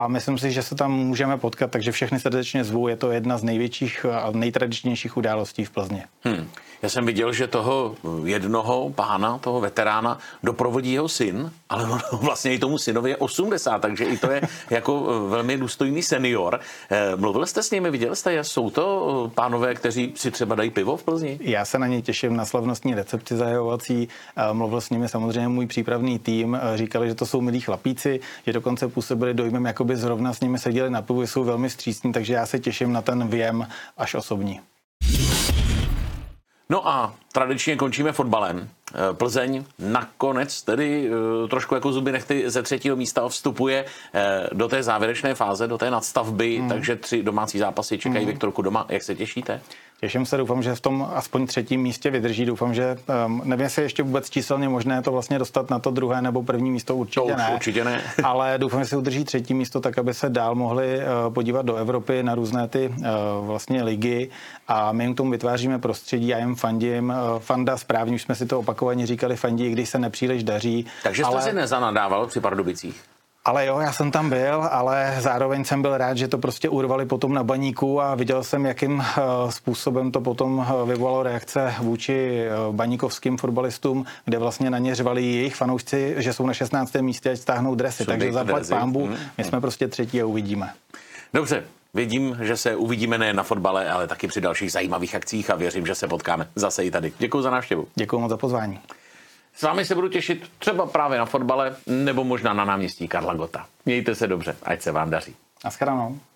A myslím si, že se tam můžeme potkat, takže všechny srdečně zvu. Je to jedna z největších a nejtradičnějších událostí v Plzni. Já jsem viděl, že toho jednoho pána, toho veterána, doprovodí jeho syn, ale vlastně i tomu synovi je 80, takže i to je jako velmi důstojný senior. Mluvil jste s nimi, viděl jste je? Jsou to pánové, kteří si třeba dají pivo v Plzni? Já se na ně těším, na slavnostní recepci zahajovací. Mluvil s nimi samozřejmě můj přípravný tým. Říkali, že to jsou milí chlapíci, že dokonce působili dojmem, jakoby zrovna s nimi seděli na pivu, jsou velmi vstřícní, takže já se těším na ten věm až osobní. No a tradičně končíme fotbalem. Plzeň nakonec tedy trošku jako zuby nechty ze 3. místa vstupuje do té závěrečné fáze, do té nadstavby, takže 3 domácí zápasy čekají Viktorku doma. Jak se těšíte? Těším se, doufám, že v tom aspoň 3. místě vydrží. Doufám, že nevím, jestli ještě vůbec číselně možné to vlastně dostat na to 2. nebo 1. místo, určitě ne. Ale doufám, že si udrží 3. místo, tak aby se dál mohli podívat do Evropy na různé ty vlastně ligy a my jim k tomu vytváříme prostředí, já jim fandím. Fanda správně, už jsme si to opakovaně říkali, fandí, když se nepříliš daří. Takže jste si nezanadával při Pardubicích? Ale jo, já jsem tam byl, ale zároveň jsem byl rád, že to prostě urvali potom na Baníku a viděl jsem, jakým způsobem to potom vyvolalo reakce vůči baníkovským fotbalistům, kde vlastně na ně řvali jejich fanoušci, že jsou na 16. místě, ať stáhnou dresy. Takže zaplať pánbu, my jsme prostě 3. a uvidíme. Dobře, vidím, že se uvidíme nejen na fotbale, ale taky při dalších zajímavých akcích a věřím, že se potkáme zase i tady. Děkuji za návštěvu. Děkuji moc za pozvání. S vámi se budu těšit třeba právě na fotbale nebo možná na náměstí Karla Gotta. Mějte se dobře, ať se vám daří. Naschledanou.